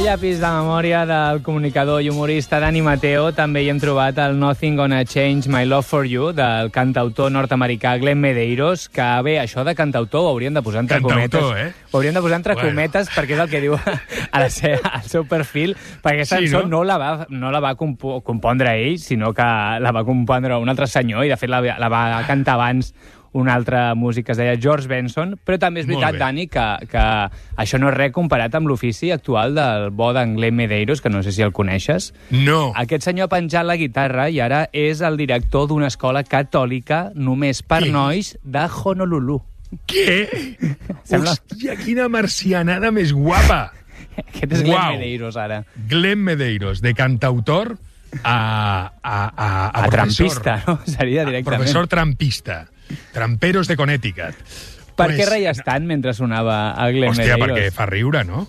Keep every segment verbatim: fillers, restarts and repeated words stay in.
llapis de memòria del comunicador i humorista Dani Mateo també hi hem trobat el Nothing Gonna Change My Love For You del cantautor nord-americà Glenn Medeiros, que bé, això de cantautor ho hauríem de posar entre cantautor, cometes. Eh? Ho hauríem de posar entre bueno. cometes perquè és el que diu a la seva, al seu perfil, perquè aquesta sí, cançó no? no la va, no la va compo compondre ell, sinó que la va compondre un altre senyor i de fet la, la va cantar abans un altre músic que es deia George Benson, però també és veritat, Dani, que, que això no és res comparat amb l'ofici actual del bo d'en Glenn Medeiros, que no sé si el coneixes. No. Aquest senyor ha penjat la guitarra i ara és el director d'una escola catòlica només per Què? nois de Honolulu. Què? Sembla... Hòstia, quina marcianada més guapa! Aquest és Glenn Uau. Medeiros, ara. Glenn Medeiros, de cantautor a, a, a, a, A trampista, no? Seria directament. Professor trampista. Tramperos de Connecticut. Per pues, què reies tant mentre sonava a Glenn hòstia, Medeiros? perquè fa riure, no?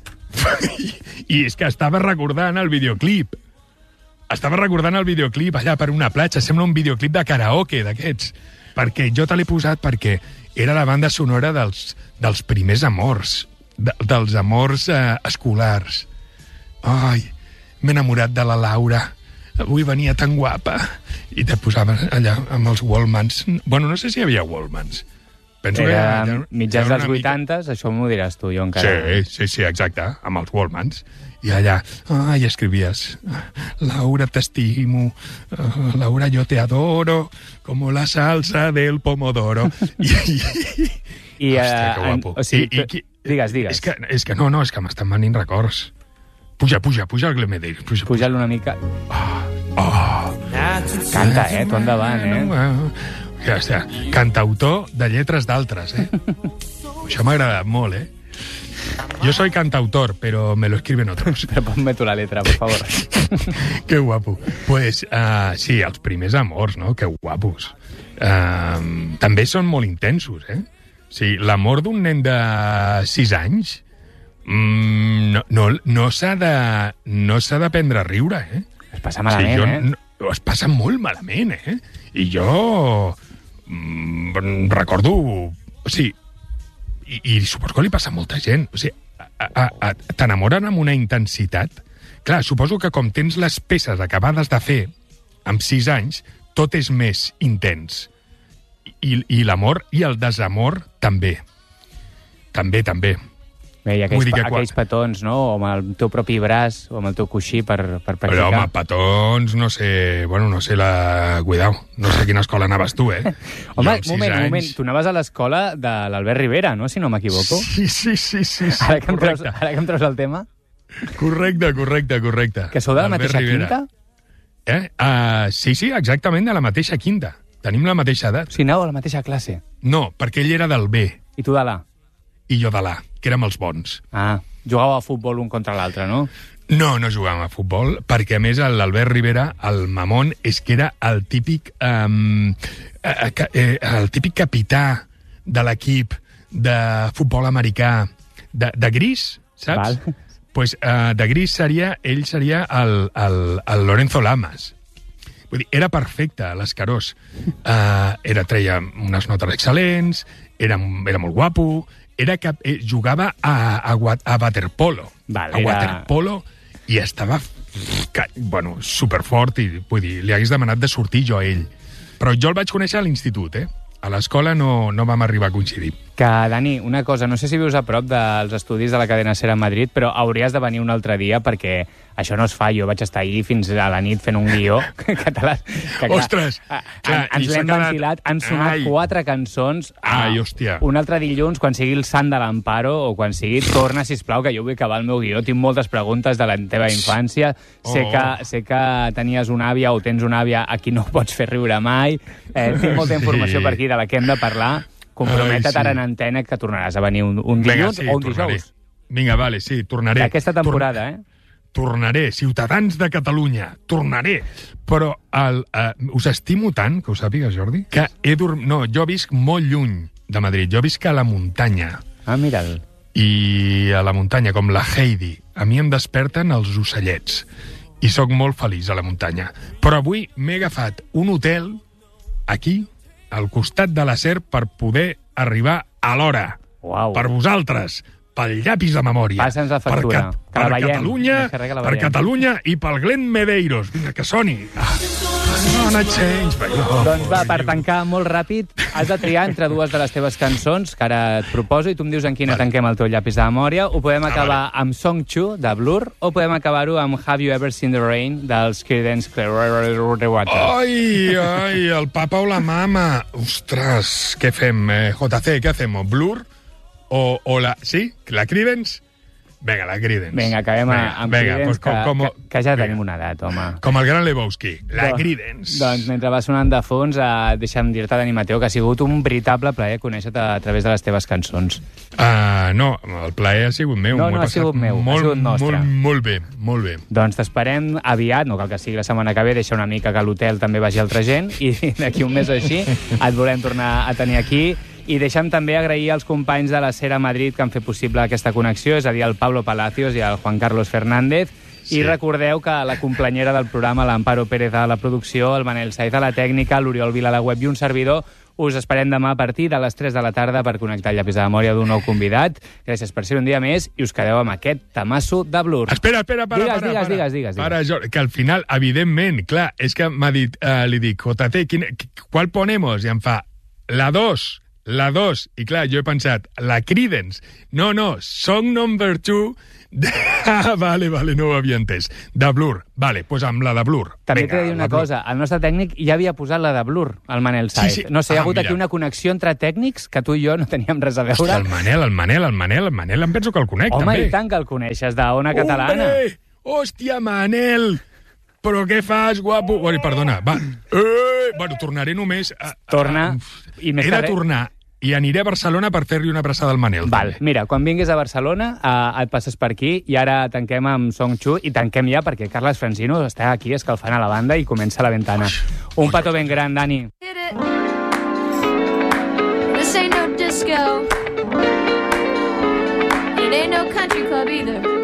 I, I és que estava recordant el videoclip. Estava recordant el videoclip allà per una platja. Sembla un videoclip de karaoke, d'aquests. Perquè jo te l'he posat perquè era la banda sonora dels, dels primers amors. De, dels amors eh, escolars. Ai, m'he enamorat de la Laura. Avui venia tan guapa. I te posaven allà amb els Wallmans. Bueno, no sé si hi havia Wallmans. Penso Era que hi ha, mitjans dels vuitantes, això m'ho diràs tu, jo encara. Sí, sí, sí, exacte, amb els Wallmans. I allà, ai, escrivies, Laura, t'estimo, uh, Laura, yo te adoro, como la salsa del pomodoro. I, i, I, hòstia, que en, guapo. o sigui, I, i, digues, digues. És que, és que no, no, és que m'estan venint records. Puja, puja, puja el Glenn Medeiros. Puja, puja. Puja-lo una mica. Oh. Canta, eh? Tu endavant, eh? Ja està. Cantautor de lletres d'altres, eh? Això m'ha agradat molt, eh? Yo soy cantautor, pero me lo escriben otros. Però ponme tu la letra, por favor. Que guapo. Pues, uh, sí, els primers amors, no? Que guapos. Uh, també són molt intensos, eh? Sí, l'amor d'un nen de sis anys mm, no, no, no s'ha de, no s'ha d'aprendre a riure, eh? Es passa malament, sí, jo, eh? No, es passa molt malament, eh? I jo mm, recordo... O sigui, i, i suposo que li passa a molta gent. O sigui, a, a, a, t'enamoren amb una intensitat. Clar, suposo que com tens les peces acabades de fer amb sis anys, tot és més intens. I, i l'amor i el desamor també. També, també. Bé, i aquells, que aquells quan... petons, no? O amb el teu propi braç, o amb el teu coixí per, per practicar. Però, home, petons, no sé... Bueno, no sé la... Cuidao, no sé a quina escola anaves tu, eh? Home, un moment, un moment. Tu anaves a l'escola de l'Albert Rivera, no?, si no m'equivoco. Sí, sí, sí, sí, sí. Ara que, em treus, ara que em treus el tema. Correcte, correcte, correcte. Que sou de la mateixa Rivera. quinta? Eh? Uh, sí, sí, exactament, de la mateixa quinta. Tenim la mateixa edat. O sigui, aneu a la mateixa classe. No, perquè ell era del B. I tu de l'A? I jo de l'A, que érem els bons. Ah, jugàveu a futbol un contra l'altre, no? No, no jugàvem a futbol, perquè a més l'Albert Rivera, el mamón, és que era el típic um, eh, eh, el típic capità de l'equip de futbol americà de, de gris, saps? Val. Pues, uh, de gris seria, ell seria el, el, el Lorenzo Lamas. Vull dir, era perfecte, l'escarós. Uh, era, treia unes notes excel·lents, era, era molt guapo, era que eh, jugava a, a, a waterpolo. Val, a era... waterpolo i estava que, bueno, superfort i vull dir, li hagués demanat de sortir jo a ell. Però jo el vaig conèixer a l'institut, eh? A l'escola no, no vam arribar a coincidir. Que, Dani, una cosa, no sé si vius a prop dels estudis de la cadena SER a Madrid, però hauries de venir un altre dia perquè això no es fa. Jo vaig estar ahir fins a la nit fent un guió que te l'has... Que, clar, Ostres! a, Clar, a, ens i s'ha l'hem quedat- ventilat, han sonat Ai. quatre cançons. Ai, Ah, hòstia. un altre dilluns, quan sigui el Sant de l'Amparo, o quan sigui, torna, sisplau, que jo vull acabar el meu guió. Tinc moltes preguntes de la teva infància. Sé, Oh. que, sé que tenies una àvia o tens una àvia a qui no pots fer riure mai. Eh, tinc molta informació Sí. per aquí de la que hem de parlar. Compromete't Ai, sí. ara en antena que tornaràs a venir un, un Vinga, dilluns sí, o un tornaré. dijous. Vinga, vale, sí, tornaré. D'aquesta temporada, eh? Tornaré, ciutadans de Catalunya, tornaré. Però el, uh, us estimo tant, que ho sàpigues, Jordi, que he dormit... No, jo visc molt lluny de Madrid. Jo visc a la muntanya. Ah, mira'l. I a la muntanya, com la Heidi. A mi em desperten els ocellets. I sóc molt feliç a la muntanya. Però avui m'he agafat un hotel aquí, al costat de la SER, per poder arribar a l'hora. Uau. Per vosaltres. pel llapis de memòria. Passa'ns la factura, Per, que la per veiem. Catalunya, Que la per veiem. Catalunya i pel Glenn Medeiros. Vinga, que soni. Ah, no, change, baby. Doncs va, per tancar molt ràpid, has de triar entre dues de les teves cançons, que ara et proposo, i tu em dius en quina Vale. tanquem el teu llapis de memòria. Ho podem Ah, acabar amb Song two, de Blur, o podem acabar-ho amb Have You Ever Seen the Rain, dels Creedence Clearwater. Ai, ai, el papa o la mama. Ostres, què fem? Eh, J C, què fem? Blur? O, o la... Sí? La Creedence? Vinga, la Creedence. Vinga, acabem Vinga, amb vinga, Creedence, pues, com, com, que, que, que ja vinga. tenim una edat, home. Com el gran Lebowski, la Doncs- Creedence. Doncs mentre va sonant de fons, eh, deixa'm dir-te, Dani Mateu, que ha sigut un veritable plaer conèixer-te a través de les teves cançons. Uh, no, el plaer ha sigut meu. No, M'ho he no ha passat sigut meu, ha molt, sigut nostre. Molt, molt bé, molt bé. Doncs t'esperem aviat, no cal que sigui la setmana que ve, deixa una mica que a l'hotel també vagi altra gent, i d'aquí un mes o així et volem tornar a tenir aquí. I deixa'm també agrair als companys de la Sera Madrid que han fet possible aquesta connexió, és a dir, el Pablo Palacios i el Juan Carlos Fernández. Sí. I recordeu que la complenyera del programa, l'Amparo Pérez a la producció, el Manel Saiz a la tècnica, l'Oriol Vila a la web i un servidor, us esperem demà a partir de les tres de la tarda per connectar el llapis de memòria d'un nou convidat. Gràcies per ser un dia més i us quedeu amb aquest tamasso de Blur. Espera, espera, para, digues, para, digues, para. digues, digues, Para, Jordi, que al final, evidentment, clar, és que m'ha dit, uh, li dic, J C, quin, qual ponemos? I em fa, la dos, la dos. I clar, jo he pensat, la Creedence. No, no, song number two. De... Ah, vale, vale, no ho havia entès. De Blur. Vale, doncs pues amb la de Blur. També Vinga, t'he de dir la una Blur. cosa, el nostre tècnic ja havia posat la de Blur, el Manel Saiz. Sí, sí. No sé, hi ha Ah, hagut mira. aquí una connexió entre tècnics que tu i jo no teníem res a veure. Hòstia, el Manel, el Manel, el Manel, el Manel, em penso que el conec, Home, també. i tant que el coneixes, d'Ona Catalana. Hombre! Hòstia, Manel! Però què fas, guapo? Bueno, perdona, va. Eh! Bueno, tornaré només... A, a, Torna, a, i més He que de res- tornar i aniré a Barcelona per fer-li una abraçada al Manel. Val, també. mira, quan vinguis a Barcelona eh, et passes per aquí i ara tanquem amb Song Chu i tanquem ja perquè Carles Francino està aquí escalfant a la banda i comença la ventana. Un petó ben gran, Dani. Hit it. This ain't no disco. It ain't no country club either.